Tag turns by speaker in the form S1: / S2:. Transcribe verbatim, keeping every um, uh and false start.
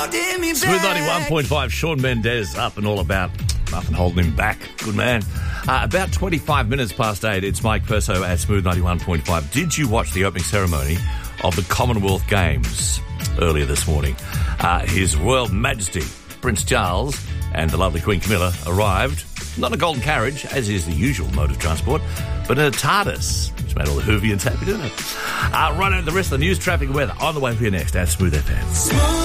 S1: Smooth ninety-one point five, Shawn Mendes up and all about. Nothing holding him back. Good man. Uh, about twenty-five minutes past eight, it's Mike Perso at Smooth ninety-one point five. Did you watch the opening ceremony of the Commonwealth Games earlier this morning? Uh, His Royal Majesty, Prince Charles, and the lovely Queen Camilla arrived, not in a golden carriage, as is the usual mode of transport, but in a TARDIS, which made all the Whovians happy, didn't it? Uh, right out the rest of the news, traffic and weather on the way for you next at Smooth F M.